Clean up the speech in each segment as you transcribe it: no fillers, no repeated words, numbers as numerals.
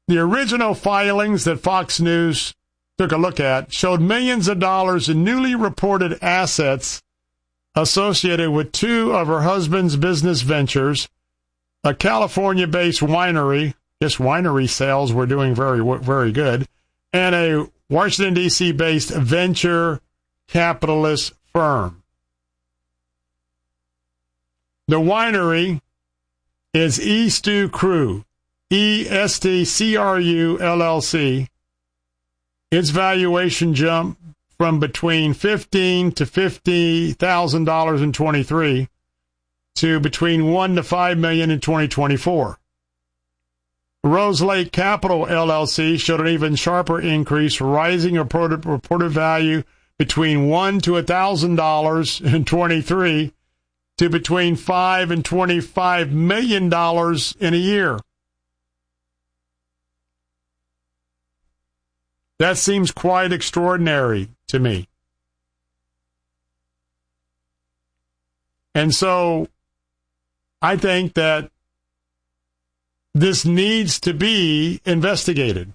The original filings that Fox News took a look at showed millions of dollars in newly reported assets associated with two of her husband's business ventures, a California-based winery. Yes, winery sales were doing very, very good, and a Washington, D.C.-based venture capitalist firm. The winery is Estru Crew, ESTCRU LLC. Its valuation jumped from between $15,000 to $50,000 in 23 to between $1 to $5 million in 2024. Rose Lake Capital LLC showed an even sharper increase, rising reported value between $1 to $1,000 in 23 to between $5 and $25 million in a year. That seems quite extraordinary to me. And so I think that this needs to be investigated.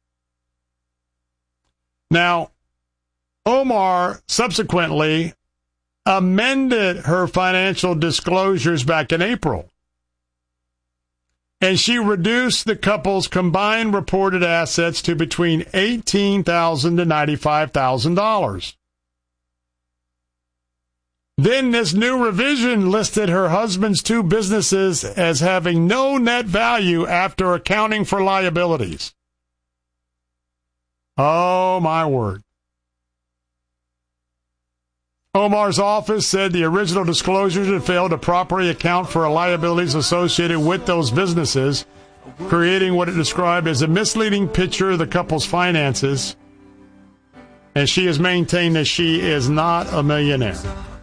Now, Omar subsequently amended her financial disclosures back in April, and she reduced the couple's combined reported assets to between $18,000 to $95,000. Then this new revision listed her husband's two businesses as having no net value after accounting for liabilities. Oh, my word. Omar's office said the original disclosures had failed to properly account for liabilities associated with those businesses, creating what it described as a misleading picture of the couple's finances. And she has maintained that she is not a millionaire.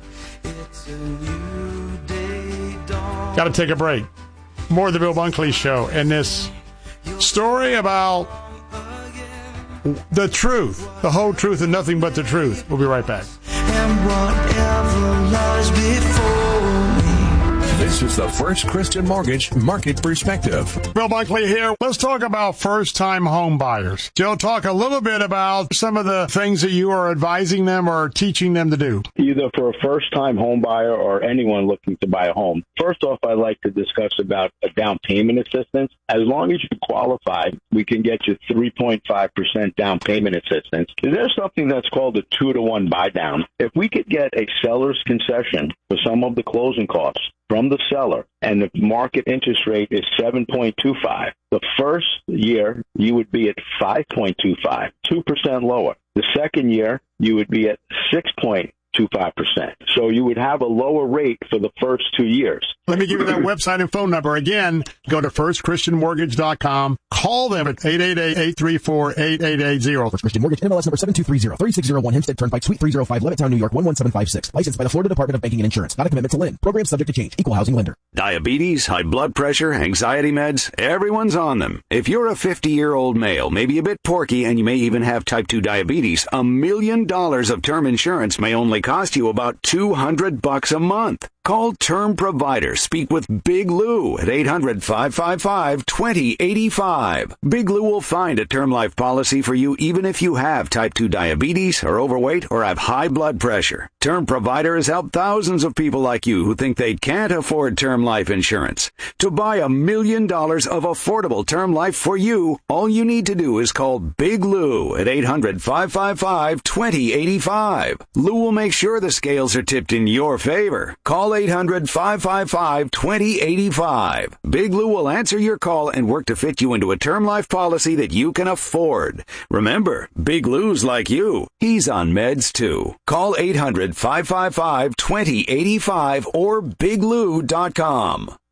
Got to take a break. More of the Bill Bunkley Show and this story about the truth, the whole truth and nothing but the truth. We'll be right back. And whatever lies before me. This is the First Christian Mortgage Market Perspective. Bill Bunkley here. Let's talk about first-time home buyers. Joe, talk a little bit about some of the things that you are advising them or teaching them to do. Either for a first-time home buyer or anyone looking to buy a home. First off, I'd like to discuss about a down payment assistance. As long as you qualify, we can get you 3.5% down payment assistance. There's something that's called a 2-to-1 buy down. If we could get a seller's concession for some of the closing costs from the seller, and the market interest rate is 7.25. The first year, you would be at 5.25, 2% lower. The second year, you would be at 6.25%. So you would have a lower rate for the first 2 years. Let me give you that website and phone number. Again, go to firstchristianmortgage.com. Call them at 888-834-8880. First Christian Mortgage, NMLS number 7230-3601, Hempstead Turnpike, Suite 305, Levittown, New York, 11756. Licensed by the Florida Department of Banking and Insurance. Not a commitment to lend. Program subject to change. Equal housing lender. Diabetes, high blood pressure, anxiety meds, everyone's on them. If you're a 50-year-old male, maybe a bit porky, and you may even have type 2 diabetes, $1 million of term insurance may only cost you about $200 a month. Call Term Provider. Speak with Big Lou at 800-555-2085. Big Lou will find a term life policy for you even if you have type 2 diabetes, are overweight, or have high blood pressure. Term Provider has helped thousands of people like you who think they can't afford term life insurance. To buy $1 million of affordable term life for you, all you need to do is call Big Lou at 800-555-2085. Lou will make sure the scales are tipped in your favor. Call 800-555-2085. Big Lou will answer your call and work to fit you into a term life policy that you can afford. Remember, Big Lou's like you. He's on meds too. Call 800-555-2085 or biglou.com.